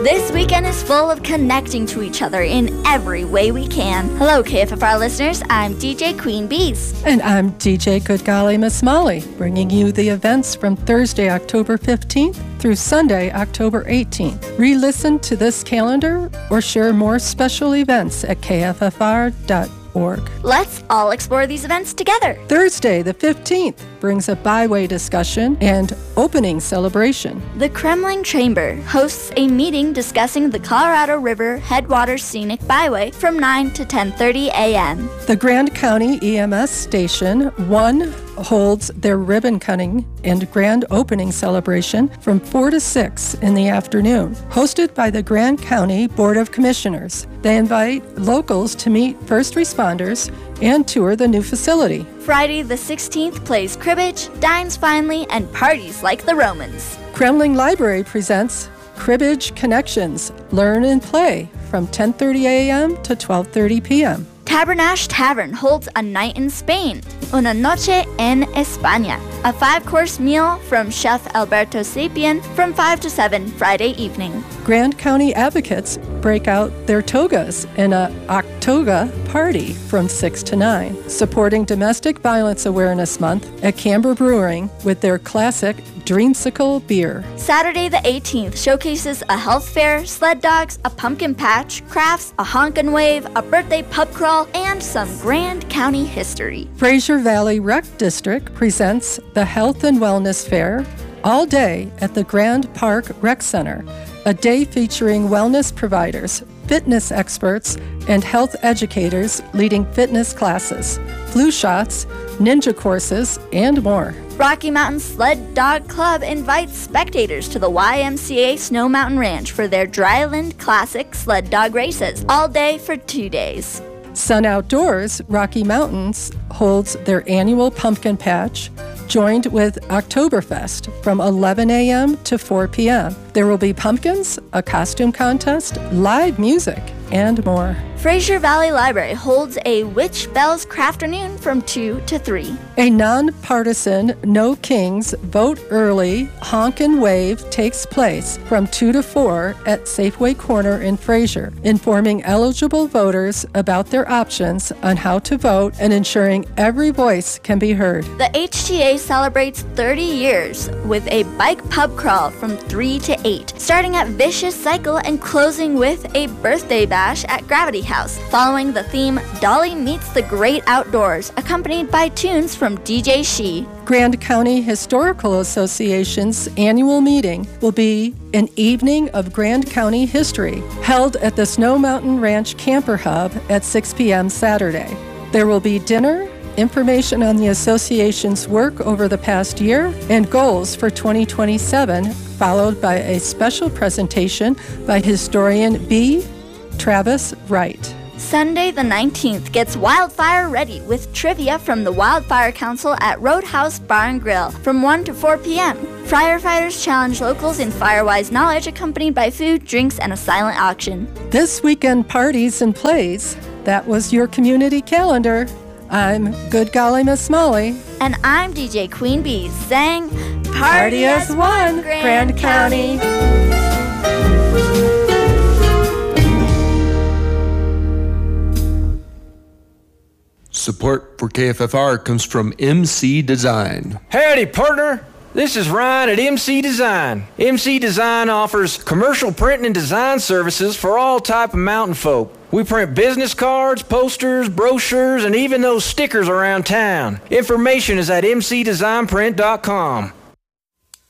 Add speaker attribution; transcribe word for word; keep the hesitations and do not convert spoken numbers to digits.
Speaker 1: This weekend is full of connecting to each other in every way we can. Hello, K F F R listeners. I'm D J Queen Bees.
Speaker 2: And I'm D J Good Golly Miss Molly, bringing you the events from Thursday, October fifteenth through Sunday, October eighteenth. Re-listen to this calendar or share more special events at K F F R dot org.
Speaker 1: Let's all explore these events together.
Speaker 2: Thursday, the fifteenth, brings a byway discussion and opening celebration.
Speaker 1: The Kremling Chamber hosts a meeting discussing the Colorado River Headwaters Scenic Byway from nine to ten thirty a.m.
Speaker 2: The Grand County E M S Station one holds their ribbon cutting and grand opening celebration from four to six in the afternoon, hosted by the Grand County Board of Commissioners. They invite locals to meet first responders and tour the new facility.
Speaker 1: Friday the sixteenth plays cribbage, dines finely, and parties like the Romans.
Speaker 2: Kremling Library presents Cribbage Connections, Learn and Play from ten thirty a.m. to twelve thirty p.m.
Speaker 1: Tabernash Tavern holds a night in Spain, Una Noche en España, a five-course meal from Chef Alberto Sapien from five to seven Friday evening.
Speaker 2: Grand County Advocates break out their togas in a Octoga party from six to nine, supporting Domestic Violence Awareness Month at Camber Brewing with their classic Dreamsicle beer.
Speaker 1: Saturday the eighteenth showcases a health fair, sled dogs, a pumpkin patch, crafts, a honk and wave, a birthday pub crawl, and some Grand County history.
Speaker 2: Fraser Valley Rec District presents the Health and Wellness Fair all day at the Grand Park Rec Center, a day featuring wellness providers, fitness experts, and health educators leading fitness classes, flu shots, ninja courses, and more.
Speaker 1: Rocky Mountain Sled Dog Club invites spectators to the Y M C A Snow Mountain Ranch for their Dryland Classic Sled Dog races, all day for two days.
Speaker 2: Sun Outdoors Rocky Mountains holds their annual pumpkin patch, joined with Oktoberfest from eleven a.m. to four p.m. There will be pumpkins, a costume contest, live music, and more.
Speaker 1: Fraser Valley Library holds a Witch Bells Crafternoon from two to three.
Speaker 2: A nonpartisan No Kings Vote Early Honk and Wave takes place from two to four at Safeway Corner in Fraser, informing eligible voters about their options on how to vote and ensuring every voice can be heard.
Speaker 1: The H T A celebrates thirty years with a bike pub crawl from three to eight, starting at Vicious Cycle and closing with a birthday bash at Gravity House, following the theme Dolly Meets the Great Outdoors, accompanied by tunes from D J She.
Speaker 2: Grand County Historical Association's annual meeting will be an evening of Grand County history, held at the Snow Mountain Ranch Camper Hub at six p.m. Saturday. There will be dinner, information on the association's work over the past year, and goals for twenty twenty-seven, followed by a special presentation by historian B. Travis Wright.
Speaker 1: Sunday the nineteenth gets wildfire ready with trivia from the Wildfire Council at Roadhouse Bar and Grill from one to four p.m. Firefighters challenge locals in Firewise knowledge, accompanied by food, drinks, and a silent auction.
Speaker 2: This weekend parties and plays. That was your community calendar. I'm Good Golly Miss Molly.
Speaker 1: And I'm D J Queen Bees saying, Party,
Speaker 2: Party as one,
Speaker 1: Grand,
Speaker 2: Grand County.
Speaker 1: County.
Speaker 3: Support for K F F R comes from M C Design.
Speaker 4: Howdy, partner. This is Ryan at M C Design. M C Design offers commercial printing and design services for all type of mountain folk. We print business cards, posters, brochures, and even those stickers around town. Information is at m c design print dot com.